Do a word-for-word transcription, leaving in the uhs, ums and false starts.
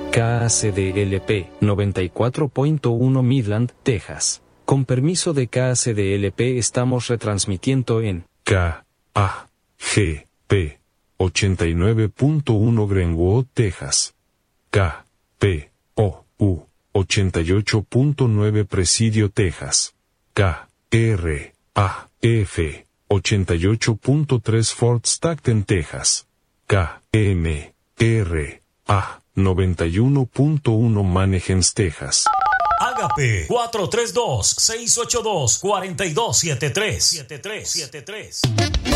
K A C D L P noventa y cuatro punto uno Midland, Texas. Con permiso de K A C D L P estamos retransmitiendo en K A G P ochenta y nueve punto uno Greenwood, Texas. K P O U ochenta y ocho punto nueve Presidio, Texas. K R A F ochenta y ocho punto tres Fort Stockton, Texas. K M R A noventa y uno punto uno Manahems, Texas. Ágape cuatro tres dos, seis ocho dos, cuatro dos siete tres.